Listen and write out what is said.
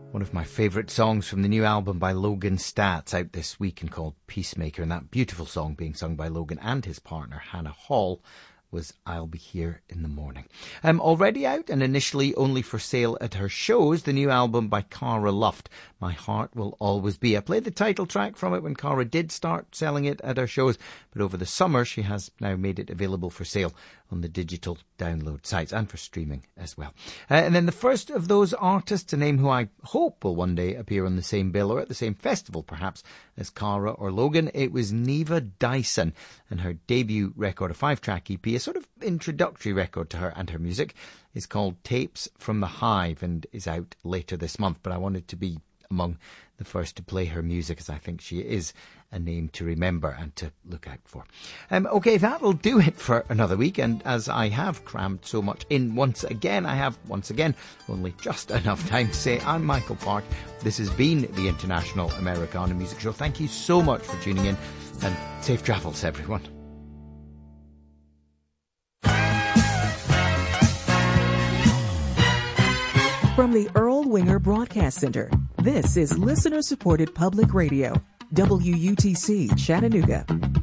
One of my favourite songs from the new album by Logan Statz, out this week and called Peacemaker, and that beautiful song being sung by Logan and his partner Hannah Hall was I'll Be Here in the Morning. Already out and initially only for sale at her shows, the new album by Cara Luft, My Heart Will Always Be. I played the title track from it when Cara did start selling it at her shows, but over the summer she has now made it available for sale on the digital download sites and for streaming as well. And then the first of those artists, a name who I hope will one day appear on the same bill or at the same festival perhaps as Cara or Logan, it was Neva Dyson, and her debut record, a 5-track EP, a sort of introductory record to her and her music, is called Tapes from the Hive and is out later this month. But I wanted to be among the first to play her music, as I think she is a name to remember and to look out for. Okay, that'll do it for another week, and as I have crammed so much in once again, I have once again only just enough time to say I'm Michael Park. This has been the International Americana Music Show. Thank you so much for tuning in, and safe travels, everyone. From the Earl Winger Broadcast Center, this is listener-supported public radio, WUTC Chattanooga.